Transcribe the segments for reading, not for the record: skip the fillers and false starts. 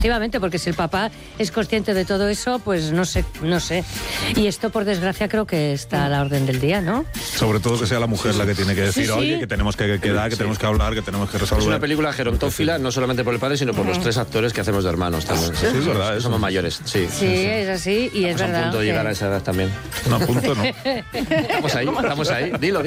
Efectivamente, porque si el papá es consciente de todo eso, pues no sé. Y esto, por desgracia, creo que está a la orden del día, ¿no? Sobre todo que sea la mujer la que tiene que decir, oye, que tenemos que quedar, que tenemos que hablar, que tenemos que resolver. Es una película gerontófila, no solamente por el padre, sino por los tres actores que hacemos de hermanos también. Sí, es verdad. Somos mayores, sí. Sí, es así, y es verdad. A punto de llegar a esa edad también. No, a punto no. Estamos ahí. Dilo.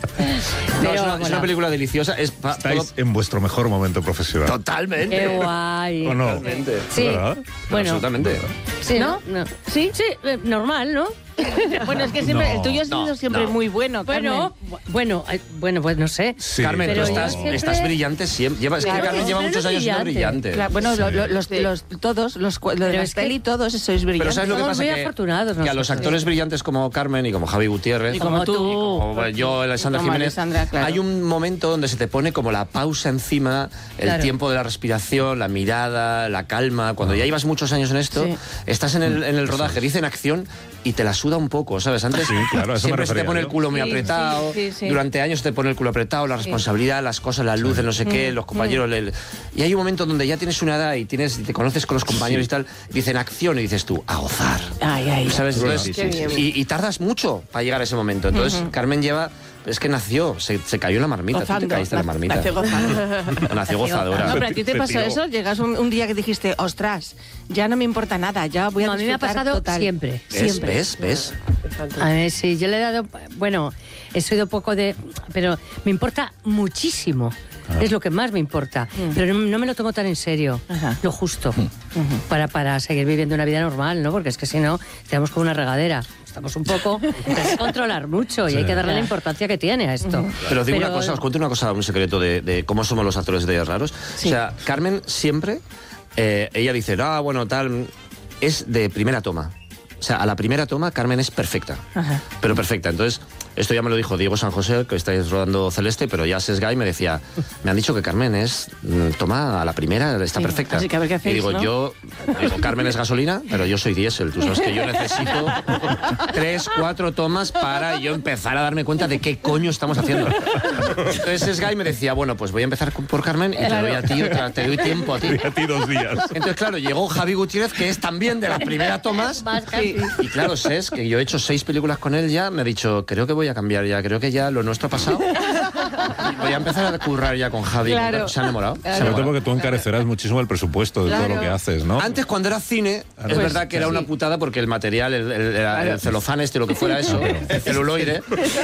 No, es una película deliciosa. Estáis en vuestro mejor momento profesional. Totalmente. Qué guay. ¿O no? Totalmente. Sí, ¿verdad? bueno. Absolutamente. Sí, ¿No? Sí, normal, ¿no? Bueno, es que siempre, el tuyo ha sido siempre muy bueno, Carmen. Bueno, pues no sé. Sí. Carmen, Pero tú yo siempre- estás brillante siempre. Es que Claro, Carmen lleva siempre muchos es años siendo brillante. brillante. Bueno, todos, lo de Pero la es que- peli, todos sois brillantes. Pero ¿sabes lo que Somos pasa? muy afortunados Que a los nosotros. actores brillantes como Carmen y como Javi Gutiérrez, Y como tú. como yo, Alessandra Como Jiménez, Alessandra, claro. hay un momento donde se te pone como la pausa encima, el Claro. tiempo de la respiración, la mirada, la calma. Cuando ya llevas muchos años en esto, Sí. estás en el rodaje, dicen acción y te la suda un poco, ¿sabes? Antes Sí, claro, a eso me siempre se te refería pone el yo. culo muy Sí, apretado, sí. durante años se te pone el culo apretado, la responsabilidad, las cosas, la luz, el no sé qué, los compañeros. Y hay un momento donde ya tienes una edad y te conoces con los compañeros y tal, dicen acción y dices tú, a gozar. Ay. ¿Sabes? Entonces, Qué bien. y tardas mucho para llegar a ese momento. Entonces, Carmen es que nació, se cayó en la marmita. Tú te Gozando. caíste en la marmita. Nació gozando. Nació gozadora. No, pero a ti te Se pasó tiró. eso, llegas un día que dijiste, ostras, ya no me importa nada, ya voy a No, a mí me ha disfrutar pasado total. siempre. ¿Ves? A ver, sí, yo le he dado, bueno, he sido poco de, pero me importa muchísimo. Es lo que más me importa. Pero no me lo tomo tan en serio. Ajá. Lo justo. Para seguir viviendo una vida normal, ¿no? Porque es que si no, estamos como una regadera. Estamos un poco... Hay que controlar mucho y hay que darle la importancia que tiene a esto. Pero os digo una cosa, os cuento una cosa, un secreto de cómo somos los actores de raros. Sí. O sea, Carmen siempre, ella dice, bueno, tal, es de primera toma. O sea, a la primera toma Carmen es perfecta. Ajá. Pero perfecta. Entonces, esto ya me lo dijo Diego San José, que estáis rodando Celeste, pero ya Sesgay me decía, me han dicho que Carmen toma a la primera, está Sí, perfecta. así que a ver qué hacéis, y digo, ¿no? Carmen es gasolina, pero yo soy diésel. Tú sabes que yo necesito 3, 4 tomas para yo empezar a darme cuenta de qué coño estamos haciendo. Entonces Sesgay me decía, bueno, pues voy a empezar por Carmen y te doy a ti te doy tiempo a ti. Y a ti 2 días. Entonces, claro, llegó Javi Gutiérrez, que es también de las primeras tomas. Y claro, Ses, que yo he hecho 6 películas con él ya, me ha dicho, creo que voy a cambiar ya, creo que ya lo nuestro ha pasado. Y voy a empezar a currar ya con Javi. Claro. Se ha enamorado. se ha Sobre todo enamorado. porque tú encarecerás muchísimo el presupuesto de todo lo que haces, ¿no? Antes, cuando era cine, es verdad que era una putada porque el material, el celofán lo que fuera eso, el celuloide.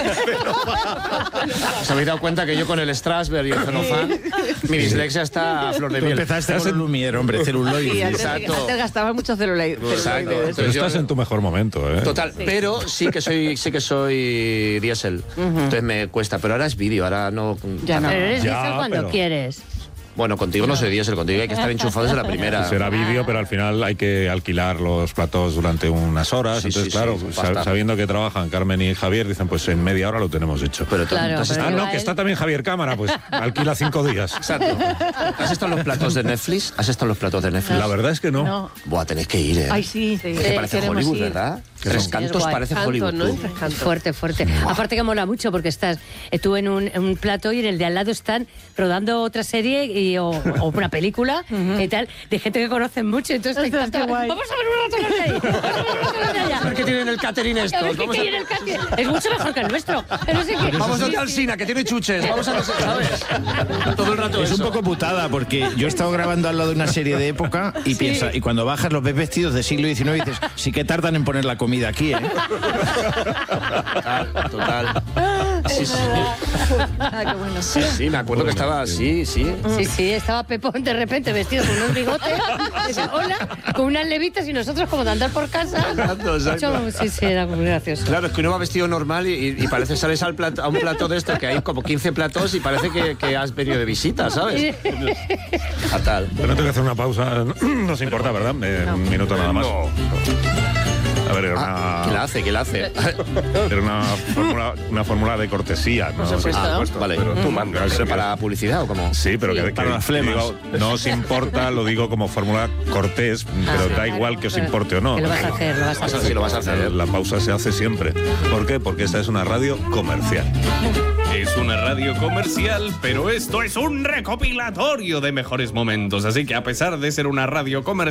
¿Os habéis dado cuenta que yo con el Strasberg y el celofán, mi dislexia está a flor de Tú miel? empezaste con Lumière, hombre, celuloide. Sí, antes Exacto. gastaba mucho celuloide. Exacto. Pero Entonces yo- estás en tu mejor momento, ¿eh? Total, pero sí que soy diésel. Entonces me cuesta, pero ahora es vídeo, ahora no. Ya no. Pero eres Ya, diésel cuando pero- quieres. Bueno, contigo no soy diésel, contigo hay que estar enchufado desde la primera. Será vídeo, pero al final hay que alquilar los platós durante unas horas. Sí, Entonces, sí, claro, sí, pasta. sabiendo que trabajan Carmen y Javier, dicen, pues en media hora lo tenemos hecho. Pero Claro, ¿tú has pero- estado- No, que está también Javier Cámara, pues alquila 5 días. Exacto. ¿Has estado en los platos de Netflix? ¿Has estado en los platos de Netflix? La verdad es que no. No. Buah, tenéis que ir, ¿eh? Ay, sí. Es que parece queremos Hollywood, ir. ¿verdad? Que Tres son- cantos Es guay. parece Canto, Hollywood. ¿no? tú. Tres cantos. Fuerte. Aparte que mola mucho porque tú en un plato y en el de al lado están rodando otra serie o una película y tal, de gente que conocen mucho. Entonces te Ostras, encanta. qué guay. Vamos a ver un rato de ahí. Vamos a ver un rato de allá. A ver qué tienen el catering A estos. ver qué Vamos tiene el catering. Es mucho mejor que el nuestro. No sé qué. Vamos a ir al Sina, que tiene chuches. Vamos a ¿sabes? Todo el rato Es un eso. poco putada porque yo he estado grabando al lado de una serie de época y piensa, y cuando bajas los ves vestidos del siglo XIX y dices, sí que tardan en poner la comida aquí, ¿eh? Total. Sí, sí. Ah, qué bueno. Sí, me acuerdo que estaba así, sí. Sí, estaba Pepón de repente vestido con unos bigotes, dice, hola, con unas levitas y nosotros como de andar por casa. Exacto, exacto. Sí, era muy gracioso. Claro, es que uno va vestido normal y parece sales a un plato de esto que hay como 15 platos y parece que has venido de visita, ¿sabes? Fatal. Bueno, tengo que hacer una pausa. No se importa, ¿verdad? Un minuto nada más. A ver, era ¿Qué la hace? era una fórmula de cortesía, ¿no? Por supuesto. Vale. Pero Tú mandas. ¿Para publicidad o cómo? Sí, pero para las flemas. digo, no os importa, lo digo como fórmula cortés, pero da claro, igual que os pero importe o no. que lo vas a hacer, lo vas a hacer. Sí, lo vas a hacer. La pausa se hace siempre. ¿Por qué? Porque esta es una radio comercial. Es una radio comercial, pero esto es un recopilatorio de mejores momentos. Así que a pesar de ser una radio comercial,